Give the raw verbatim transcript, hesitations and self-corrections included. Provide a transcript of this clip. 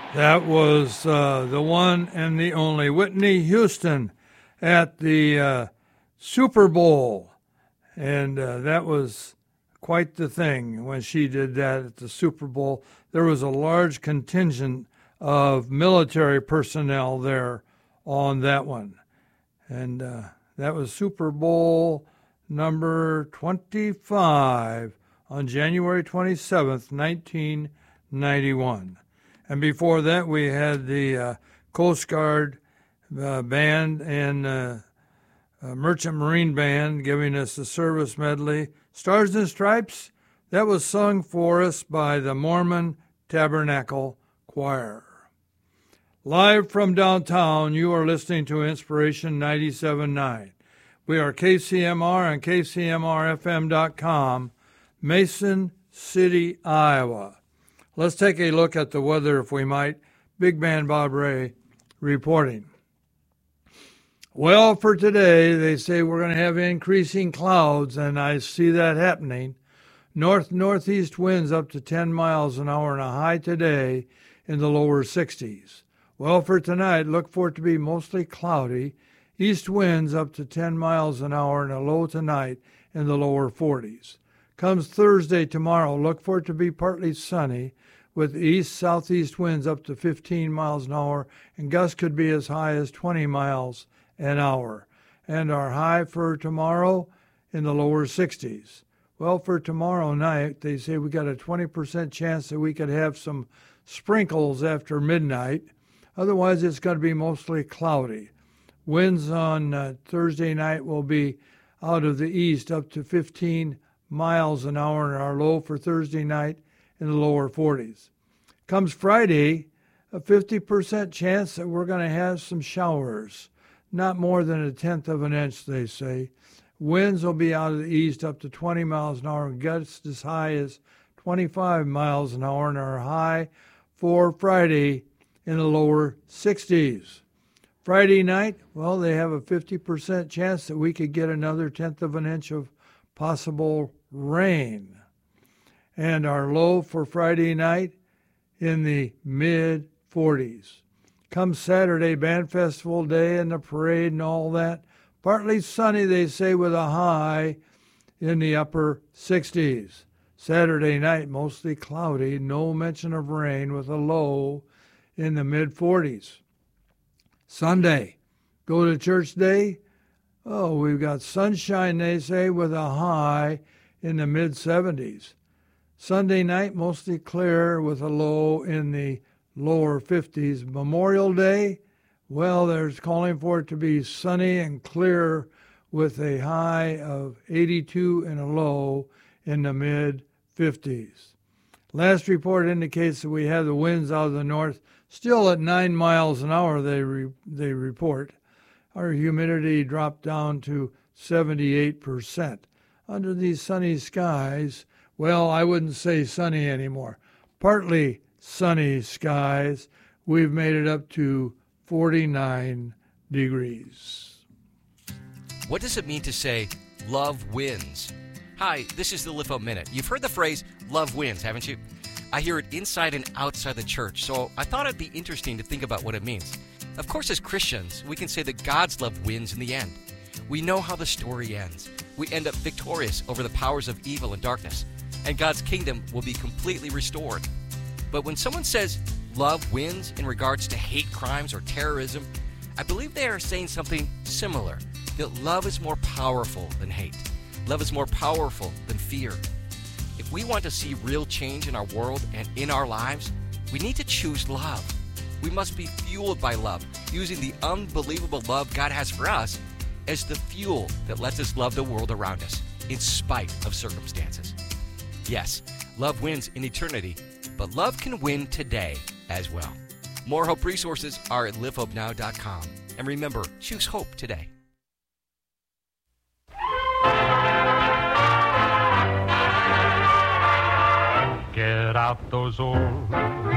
That was uh, the one and the only Whitney Houston at the uh, Super Bowl. And uh, that was quite the thing when she did that at the Super Bowl. There was a large contingent of military personnel there on that one. And uh, that was Super Bowl number twenty-five on January twenty-seventh, nineteen ninety-one. And before that, we had the uh, Coast Guard uh, Band and uh, uh, Merchant Marine Band giving us the service medley. Stars and Stripes, that was sung for us by the Mormon Tabernacle Choir. Live from downtown, you are listening to Inspiration ninety-seven point nine. We are K C M R and K C M R F M dot com, Mason City, Iowa. Let's take a look at the weather, if we might. Big Man Bob Ray reporting. Well, for today, they say we're going to have increasing clouds, and I see that happening. North-northeast winds up to ten miles an hour and a high today in the lower sixties. Well, for tonight, look for it to be mostly cloudy. East winds up to ten miles an hour and a low tonight in the lower forties. Comes Thursday tomorrow, look for it to be partly sunny with east-southeast winds up to fifteen miles an hour, and gusts could be as high as twenty miles an hour. And our high for tomorrow in the lower sixties. Well, for tomorrow night, they say we got a twenty percent chance that we could have some sprinkles after midnight. Otherwise, it's going to be mostly cloudy. Winds on uh, Thursday night will be out of the east up to fifteen miles an hour, and our low for Thursday night in the lower forties. Comes Friday, a fifty percent chance that we're going to have some showers. Not more than a tenth of an inch, they say. Winds will be out of the east up to twenty miles an hour, and gusts as high as twenty-five miles an hour, and our high for Friday in the lower sixties. Friday night, well, they have a fifty percent chance that we could get another tenth of an inch of possible rain. And our low for Friday night in the mid forties. Come Saturday, Band Festival Day and the parade and all that. Partly sunny, they say, with a high in the upper sixties. Saturday night, mostly cloudy, no mention of rain with a low in the mid forties. Sunday, go to church day. Oh, we've got sunshine, they say, with a high in the mid seventies. Sunday night, mostly clear with a low in the lower fifties. Memorial Day, well, there's calling for it to be sunny and clear with a high of eighty-two and a low in the mid fifties. Last report indicates that we have the winds out of the north still at nine miles an hour, they re- they report. Our humidity dropped down to seventy-eight percent. Under these sunny skies, well, I wouldn't say sunny anymore. Partly sunny skies, we've made it up to forty-nine degrees. What does it mean to say, love wins? Hi, this is the Lift Up Minute. You've heard the phrase, love wins, haven't you? I hear it inside and outside the church, so I thought it'd be interesting to think about what it means. Of course, as Christians, we can say that God's love wins in the end. We know how the story ends. We end up victorious over the powers of evil and darkness, and God's kingdom will be completely restored. But when someone says love wins in regards to hate crimes or terrorism, I believe they are saying something similar, that love is more powerful than hate. Love is more powerful than fear. If we want to see real change in our world and in our lives, we need to choose love. We must be fueled by love, using the unbelievable love God has for us as the fuel that lets us love the world around us, in spite of circumstances. Yes, love wins in eternity, but love can win today as well. More hope resources are at live hope now dot com. And remember, choose hope today. Get out those old